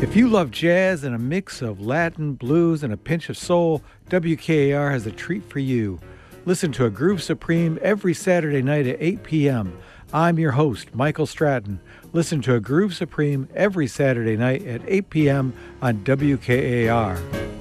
If you love jazz and a mix of Latin, blues, and a pinch of soul, WKAR has a treat for you. Listen to A Groove Supreme every Saturday night at 8 p.m. I'm your host, Michael Stratton. Listen to A Groove Supreme every Saturday night at 8 p.m. on WKAR.